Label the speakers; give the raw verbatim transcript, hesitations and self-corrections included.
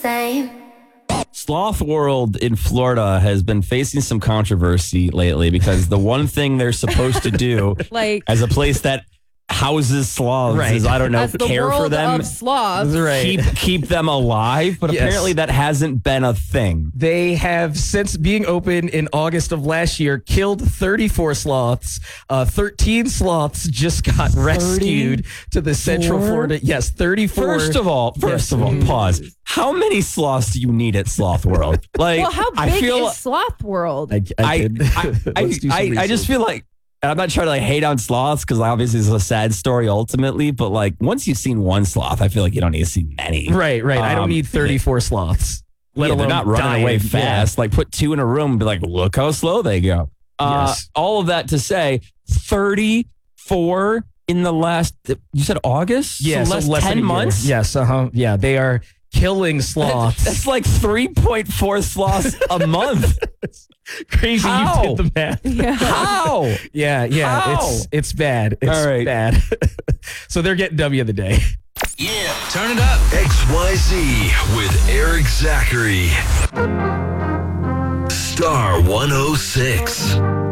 Speaker 1: same.
Speaker 2: Sloth World in Florida has been facing some controversy lately because the one thing they're supposed to do
Speaker 3: Like-
Speaker 2: as a place that houses sloths
Speaker 4: Right.
Speaker 2: is, I don't know,
Speaker 3: As the
Speaker 2: care
Speaker 3: world
Speaker 2: for them,
Speaker 3: of sloths.
Speaker 4: Right.
Speaker 2: keep keep them alive, but
Speaker 4: Yes.
Speaker 2: apparently that hasn't been a thing.
Speaker 4: They have, since being open in August of last year, killed thirty-four sloths. Uh, thirteen sloths just got rescued to the Central Florida. Yes, thirty-four.
Speaker 2: First of all, first
Speaker 4: Yes.
Speaker 2: of all, pause. How many sloths do you need at Sloth World? Like,
Speaker 3: Well, how
Speaker 2: I
Speaker 3: big
Speaker 2: feel,
Speaker 3: is Sloth World?
Speaker 4: I, I,
Speaker 2: I,
Speaker 4: could-
Speaker 2: I, I,
Speaker 4: Let's do some
Speaker 2: I, I just
Speaker 4: research.
Speaker 2: feel like, and I'm not trying to like hate on sloths because obviously it's a sad story ultimately, but like once you've seen one sloth, I feel like you don't need to see many.
Speaker 4: Right, right. I don't
Speaker 2: Um,
Speaker 4: need thirty-four sloths. Let
Speaker 2: Yeah, they're
Speaker 4: alone
Speaker 2: not running
Speaker 4: dying.
Speaker 2: away
Speaker 4: Yeah.
Speaker 2: fast. Like put two in a room and be like, look how slow they go. Uh,
Speaker 4: Yes.
Speaker 2: All of that to say, thirty-four in the last, you said August?
Speaker 4: Yeah,
Speaker 2: so
Speaker 4: so
Speaker 2: less,
Speaker 4: less than
Speaker 2: ten
Speaker 4: a year.
Speaker 2: months?
Speaker 4: Yes, uh-huh. Yeah, they are killing sloths.
Speaker 2: That's like three point four sloths a month.
Speaker 4: Crazy
Speaker 2: How?
Speaker 4: you did the math.
Speaker 3: Yeah.
Speaker 2: How?
Speaker 4: Yeah, yeah.
Speaker 2: How?
Speaker 4: It's it's bad. It's
Speaker 2: All right.
Speaker 4: bad. So they're getting W of the day.
Speaker 5: Yeah, turn it up. X Y Z with Eric Zachary. Star one oh six.